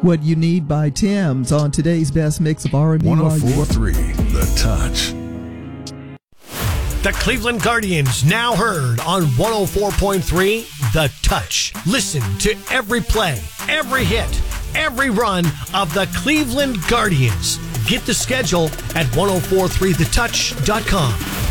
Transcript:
What You Need by Thames on today's best mix of R&B. 104.3 The Touch. The Cleveland Guardians, now heard on 104.3 The Touch. Listen to every play, every hit, every run of the Cleveland Guardians. Get the schedule at 1043thetouch.com.